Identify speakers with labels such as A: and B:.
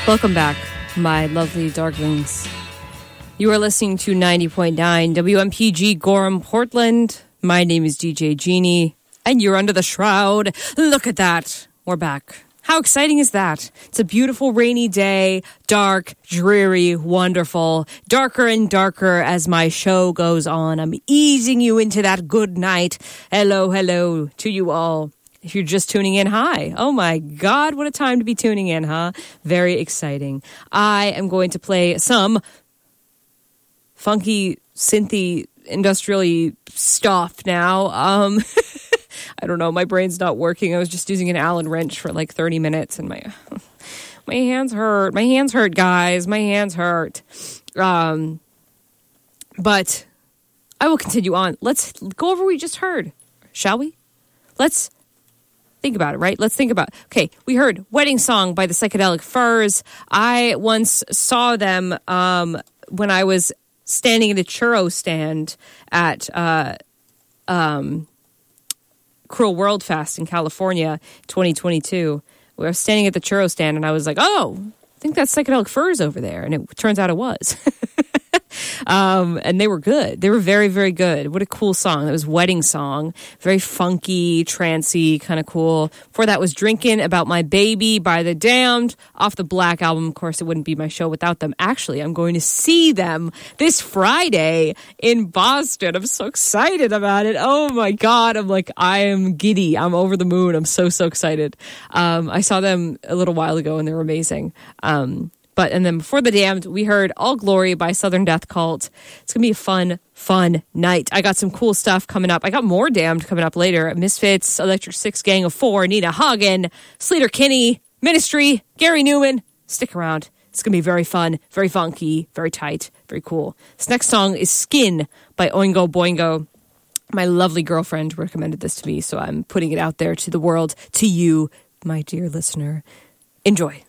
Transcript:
A: Welcome back, my lovely darklings. You are listening to 90.9 WMPG Gorham, Portland. My name is DJ Jeannie, and you're under the shroud. Look at that. We're back. How exciting is that? It's a beautiful rainy day, dark, dreary, wonderful, darker and darker as my show goes on. I'm easing you into that good night. Hello, hello to you all. If you're just tuning in, hi. Oh my God, what a time to be tuning in, huh? Very exciting. I am going to play some funky, synthy, industrial-y stuff now. I don't know, my brain's not working. I was just using an Allen wrench for like 30 minutes and my hands hurt. My hands hurt, guys. My hands hurt. But I will continue on. Let's go over what we just heard, shall we? Let's think about it, right? Let's think about, okay, we heard Wedding Song by the Psychedelic Furs. I once saw them when I was standing in the churro stand at Cruel World Fest in California, 2022. We were standing at the churro stand, and I was like, oh, I think that's Psychedelic Furs over there. And it turns out it was. And they were good. They were very, very good. What a cool song. That was Wedding Song. Very funky, trancy, kind of cool. Before that was Drinking About My Baby by The Damned off the Black album. Of course, it wouldn't be my show without them. Actually, I'm going to see them this Friday in Boston. I'm so excited about it. Oh my God. I am giddy. I'm over the moon. I'm so, so excited. I saw them a little while ago and they were amazing. And then before The Damned, we heard All Glory by Southern Death Cult. It's going to be a fun, fun night. I got some cool stuff coming up. I got more Damned coming up later. Misfits, Electric Six Gang of Four, Nina Hagen, Sleater Kinney, Ministry, Gary Newman. Stick around. It's going to be very fun, very funky, very tight, very cool. This next song is Skin by Oingo Boingo. My lovely girlfriend recommended this to me, so I'm putting it out there to the world, to you, my dear listener. Enjoy.